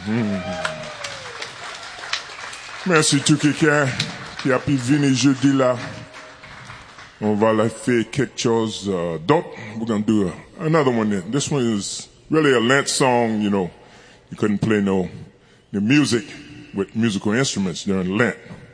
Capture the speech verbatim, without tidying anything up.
Merci tout quelqu'un qui a pu venir jeudi là. On va la faire quelque chose uh, d'autre. We're gonna do a, another one then. This one is really a Lent song, you know. You couldn't play no the music with musical instruments during Lent.